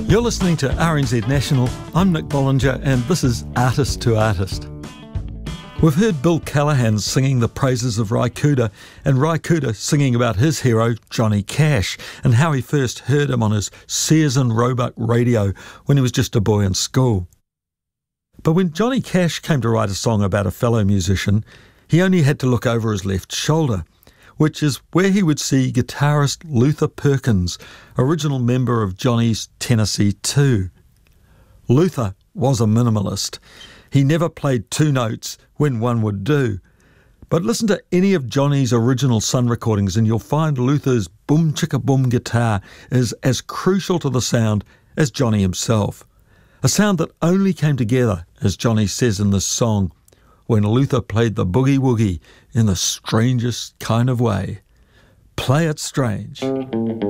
You're listening to RNZ National. I'm Nick Bollinger and this is Artist to Artist. We've heard Bill Callahan singing the praises of Ry Cooder and Ry Cooder singing about his hero Johnny Cash and how he first heard him on his Sears and Roebuck radio when he was just a boy in school. But when Johnny Cash came to write a song about a fellow musician, he only had to look over his left shoulder, which is where he would see guitarist Luther Perkins, original member of Johnny's Tennessee 2. Luther was a minimalist. He never played two notes when one would do. But listen to any of Johnny's original Sun recordings and you'll find Luther's boom chicka boom guitar is as crucial to the sound as Johnny himself. A sound that only came together, as Johnny says in this song, when Luther played the boogie woogie in the strangest kind of way. Play it strange.